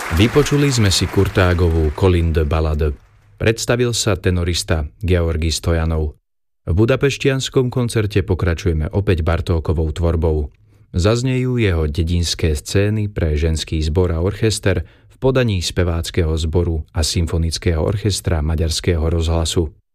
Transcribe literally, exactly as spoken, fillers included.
Vypočuli sme si Kurtágovú Colin de Ballade. Predstavil sa tenorista Georgi Stojanov. V budapešťanskom koncerte pokračujeme opäť Bartókovou tvorbou. Zaznejú jeho dedinské scény pre ženský zbor a orchester v podaní speváckeho zboru a symfonického orchestra Maďarského rozhlasu.